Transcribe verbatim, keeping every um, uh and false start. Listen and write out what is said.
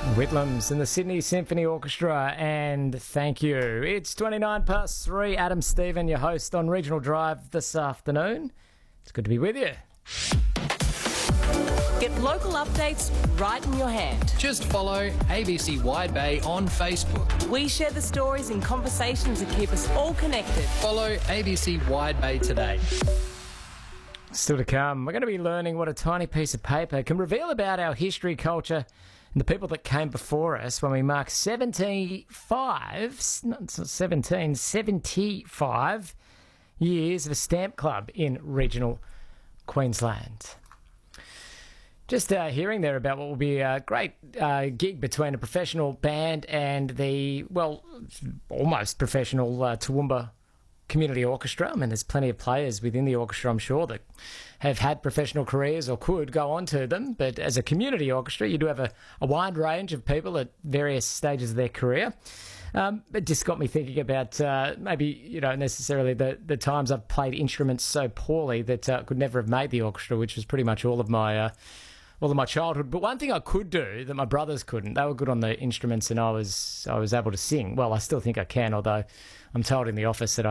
Whitlams and the Sydney Symphony Orchestra, and thank you. It's twenty-nine past three. Adam Stephen, your host on Regional Drive this afternoon. It's good to be with you. Get local updates right in your hand. Just follow A B C Wide Bay on Facebook. We share the stories and conversations that keep us all connected. Follow A B C Wide Bay today. Still to come, we're going to be learning what a tiny piece of paper can reveal about our history, culture, and the people that came before us when we mark seventy-five, not seventeen, seventy-five years of a stamp club in regional Queensland. Just uh, hearing there about what will be a great uh, gig between a professional band and the, well, almost professional uh, Toowoomba Community Orchestra. I mean, there's plenty of players within the orchestra, I'm sure, that have had professional careers or could go on to them. But as a community orchestra, you do have a, a wide range of people at various stages of their career. Um, it just got me thinking about uh, maybe, you know, necessarily the, the times I've played instruments so poorly that uh, could never have made the orchestra, which was pretty much all of my... Uh, all of my childhood. But one thing I could do that my brothers couldn't, they were good on the instruments and I was I was able to sing. Well, I still think I can, although I'm told in the office that I